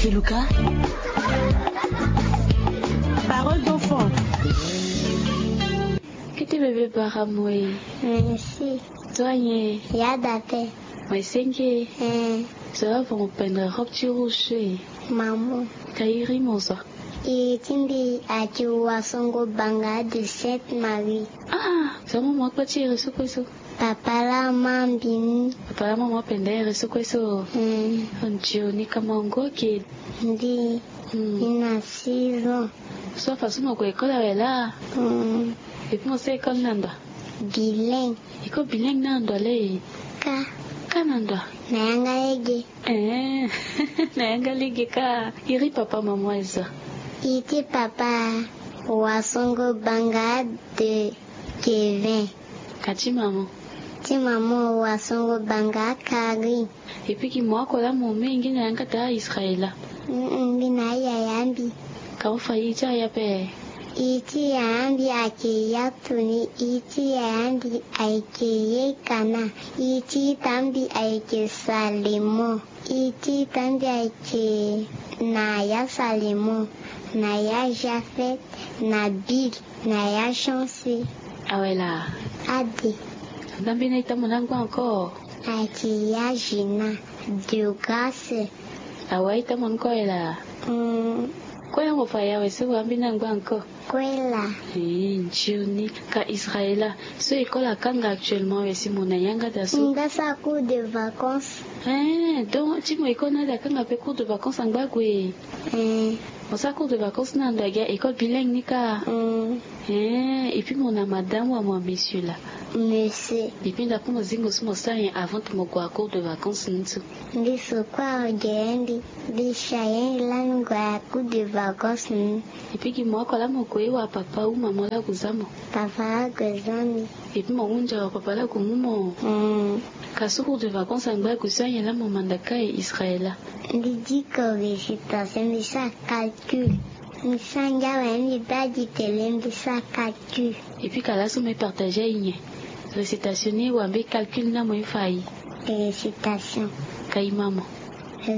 Chez Lucas, parole d'enfant. Que tu bébé paramoui? Merci. Soignez. Yadate. Mais c'est que ça va prendre robe tu rouge. Maman. Kairi mosa. Itindi achiwa songo banga de Sainte Marie. Ah, ça maman pas tirer ce quoi ça? Papa la mambini. Papa la maman pendait ce quoi ça? On ni kamango qui Ndi. Ina 6 ans. Soit façon quoi école là. Et puis moi c'est école nanda. Bilingue. École bilingue nanda là. Kananda. Nayanga lege. Nayanga lege ka. Iri papa maman eza. Iti papa wasongo banga de Kevin. Kati maman. Ti maman wasongo banga Kari. Et puis qui moi kola mon mengi na yanga ta Israëla. Mbina yambi. Ka ufayi ja ya pe. Iti yambi ake yatuni, iti yambi ake yekana, iti tambi ake salimo, iti tambi ake naya salimo, naya Jafet, Nabil, naya Chancey. Ah ouais là. Ade. Dambi na ita monango encore. Ake ya Gina, de grâce. Ah ouais ita mon ko là. Quoi on va faire ouais c'est dambi na ngo encore. Kwela. Juni ka Israëla. Ce école à Kanga actuellement et si mon ayanga dasu. Ndasa cours de vacances. Donc tu me connais la Kanga pe cours de vacances en bagwe. On sa cours de vacances na ndaga école bilingue nika. Et puis mon madame ou mon monsieur là. Monsieur. Et puis d'après mon zingo sur mon sain avant de me cours de vacances ntu. Ndi sokwa ogendi. Ndi shayen lan gwa cours de vacances. Et puis qui moi kola mo wa papa ou maman la kuzamo. Papa gozami. Et puis mon unja wa papa la kumumo. Kasuku de vacances en bas kusanya la mon mandaka et Israëla. Ndi diko récitation de ça calcul. Misanga wa mi badi telem de ça calcul. Et puis kalaso me partager igne. Récitationner ou ambe calcul na mo fayi. Récitation. Kai maman.